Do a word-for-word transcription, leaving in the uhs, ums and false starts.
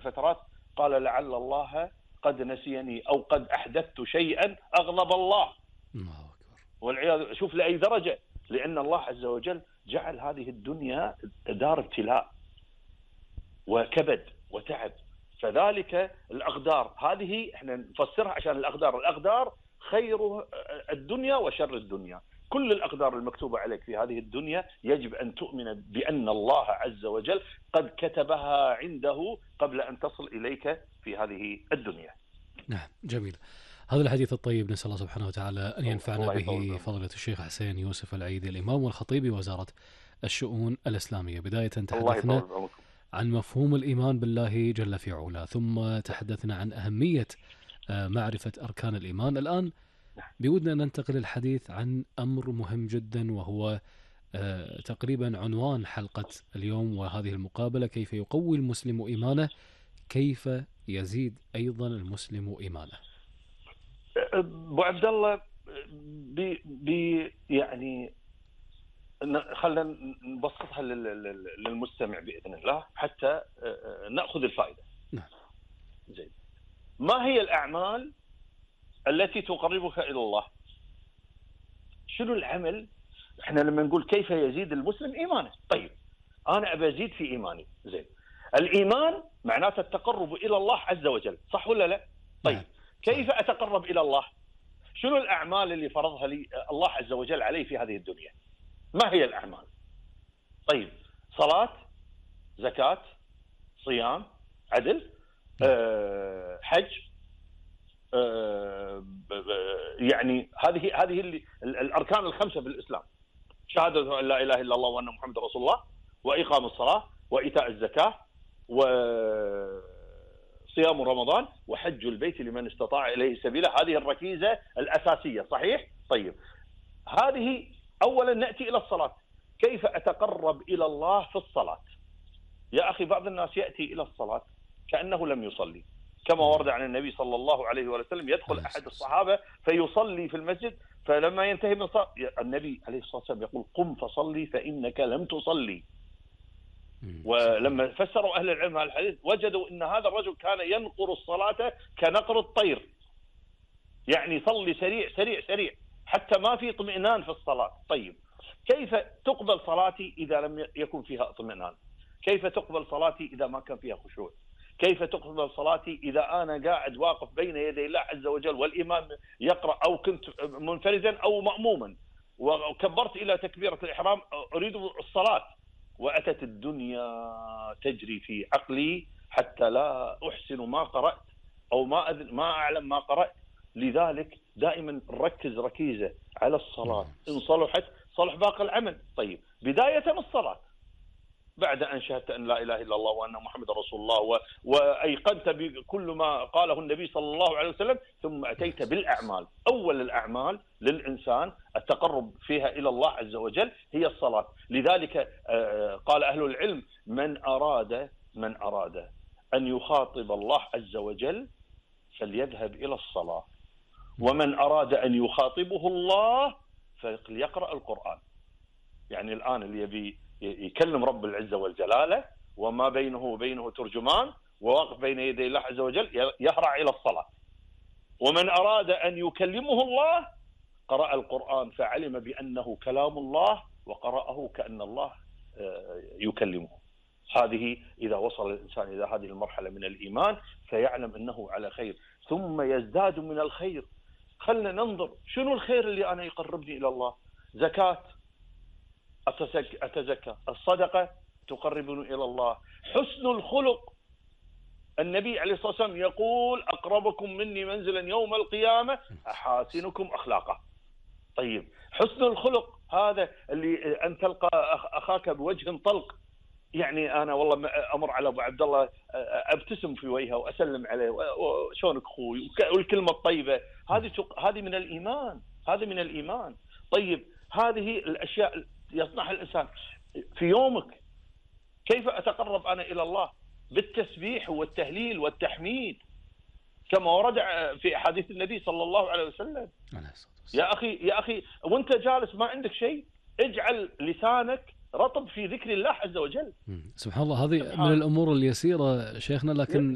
الفترات قال لعل الله قد نسيني أو قد أحدثت شيئا أغضب الله. والعياذ. شوف لأي درجة، لأن الله عز وجل جعل هذه الدنيا دار ابتلاء وكبد وتعب، فذلك الأقدار هذه احنا نفسرها عشان الأقدار الأقدار خير الدنيا وشر الدنيا. كل الأقدار المكتوبة عليك في هذه الدنيا يجب أن تؤمن بأن الله عز وجل قد كتبها عنده قبل أن تصل إليك في هذه الدنيا. نعم، جميل. هذا الحديث الطيب نسأل الله سبحانه وتعالى أن ينفعنا به فضيلة الشيخ حسين يوسف العيدي، الإمام والخطيب بوزارة الشؤون الإسلامية. بداية تحدثنا عن مفهوم الإيمان بالله جل في علاه، ثم تحدثنا عن أهمية معرفة أركان الإيمان. الآن بودنا أن ننتقل الحديث عن أمر مهم جدا، وهو تقريبا عنوان حلقة اليوم وهذه المقابلة: كيف يقوي المسلم إيمانه، كيف يزيد أيضا المسلم إيمانه. أبو عبد الله، بي بي يعني خلينا نبسطها للمستمع بإذن الله حتى نأخذ الفائدة. نعم. زين. ما هي الأعمال التي تقربك إلى الله؟ شنو العمل؟ احنا لما نقول كيف يزيد المسلم إيمانه، طيب أنا أبى أزيد في إيماني. زين. الإيمان معناته التقرب إلى الله عز وجل، صح ولا لا؟ طيب كيف أتقرب إلى الله؟ شنو الأعمال اللي فرضها لي الله عز وجل علي في هذه الدنيا؟ ما هي الأعمال؟ طيب صلاة، زكاة، صيام، عدل، أه، حج، أه، يعني هذه هذه اللي الأركان الخمسة في الإسلام: شهادة أن لا إله إلا الله وأن محمد رسول الله، وإقام الصلاة، وإيتاء الزكاة، وصيام رمضان، وحج البيت لمن استطاع إليه سبيلا. هذه الركيزة الأساسية، صحيح؟ طيب هذه أولا نأتي إلى الصلاة. كيف أتقرب إلى الله في الصلاة؟ يا أخي بعض الناس يأتي إلى الصلاة كأنه لم يصلي، كما ورد عن النبي صلى الله عليه وسلم: يدخل أحد الصحابة فيصلي في المسجد، فلما ينتهي من صلاة النبي عليه الصلاة والسلام يقول: قم فصلي فإنك لم تصلي. ولما فسروا أهل العلم هذا الحديث وجدوا أن هذا الرجل كان ينقر الصلاة كنقر الطير، يعني صلي سريع سريع سريع حتى ما في اطمئنان في الصلاة. طيب كيف تقبل صلاتي إذا لم يكن فيها اطمئنان؟ كيف تقبل صلاتي إذا ما كان فيها خشوع؟ كيف تقبل صلاتي إذا أنا قاعد واقف بين يدي الله عز وجل والإمام يقرأ، أو كنت منفردا أو مأموما وكبرت إلى تكبيرة الإحرام أريد الصلاة، وأتت الدنيا تجري في عقلي حتى لا أحسن ما قرأت أو ما أذن ما أعلم ما قرأت. لذلك دائما ركز ركيزة على الصلاة، إن صلحت صلح باقي العمل. طيب بداية الصلاة بعد أن شهدت أن لا إله إلا الله وأن محمد رسول الله و... وأيقنت بكل ما قاله النبي صلى الله عليه وسلم، ثم أتيت بالأعمال. أول الأعمال للإنسان التقرب فيها إلى الله عز وجل هي الصلاة. لذلك قال أهل العلم: من أراد من أراد أن يخاطب الله عز وجل فليذهب إلى الصلاة، ومن أراد أن يخاطبه الله فليقرأ القرآن. يعني الآن اللي يبي يكلم رب العزة والجلالة وما بينه وبينه ترجمان وواقف بين يدي الله عز وجل يهرع إلى الصلاة. ومن أراد أن يكلمه الله قرأ القرآن فعلم بأنه كلام الله وقرأه كأن الله يكلمه. هذه إذا وصل الإنسان إلى هذه المرحلة من الإيمان فيعلم أنه على خير، ثم يزداد من الخير. خلنا ننظر شنو الخير اللي أنا يقربني إلى الله. زكاة أتزكى، الصدقة تقربني إلى الله، حسن الخلق. النبي عليه الصلاة والسلام يقول: أقربكم مني منزلا يوم القيامة أحاسنكم أخلاقا. طيب حسن الخلق هذا اللي أن تلقى أخاك بوجه طلق، يعني أنا والله أمر على أبو عبد الله أبتسم في وجهه وأسلم عليه وشونك أخوي والكلمة الطيبة، هذه هذه من الإيمان، هذه من الإيمان. طيب هذه الأشياء يصنعها الإنسان في يومك. كيف أتقرب أنا إلى الله؟ بالتسبيح والتهليل والتحميد كما ورد في أحاديث النبي صلى الله عليه وسلم. يا أخي يا أخي وأنت جالس ما عندك شيء، اجعل لسانك رطب في ذكر الله عز وجل. سبحان الله، هذه من الأمور اليسيرة شيخنا، لكن